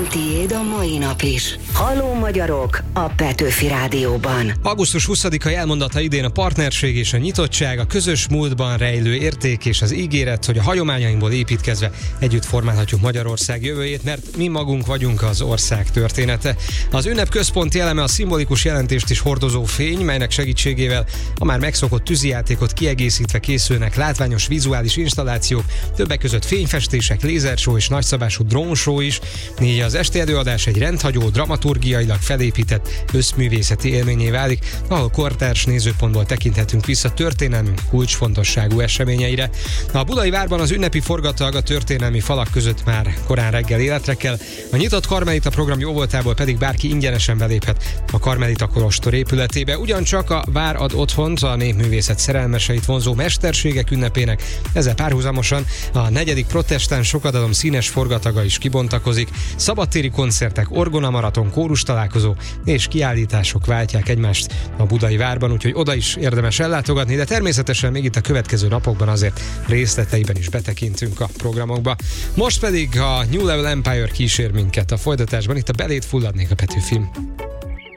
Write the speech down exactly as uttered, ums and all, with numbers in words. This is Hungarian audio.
legyen tiéd a mai nap is. Halló magyarok a Petőfi Rádióban. augusztus huszadikai elmondata idén a partnerség és a nyitottság, a közös múltban rejlő érték és az ígéret, hogy a hagyományainkból építkezve együtt formálhatjuk Magyarország jövőjét, mert mi magunk vagyunk az ország története. Az ünnep központi eleme a szimbolikus jelentést is hordozó fény, melynek segítségével a már megszokott tűzijátékot kiegészítve készülnek látványos vizuális installációk, többek között fényfestések, lézershow és nagyszabású drónshow is. Így az esti előadás egy rendhagyó, dramaturgiailag felépített összművészeti élményé válik, ahol kortárs nézőpontból tekinthetünk vissza történelmünk kulcsfontosságú eseményeire. A Budai Várban az ünnepi forgatag a történelmi falak között már korán reggel életre kell, a nyitott Karmelita program jóvoltából pedig bárki ingyenesen beléphet a Karmelita kolostor épületébe. Ugyancsak a Vár ad otthont a népművészet szerelmeseit vonzó mesterségek ünnepének, ezzel párhuzamosan a negyedik protestáns sokadalom színes forgataga is kibontakozik. Szabadtéri koncertek, orgonamaraton, kórus találkozó és kiállítások váltják egymást a Budai Várban, úgyhogy oda is érdemes ellátogatni, de természetesen még itt a következő napokban azért részleteiben is betekintünk a programokba. Most pedig a New Level Empire kísér minket a folytatásban, itt a Belét fulladnék a Petőfin.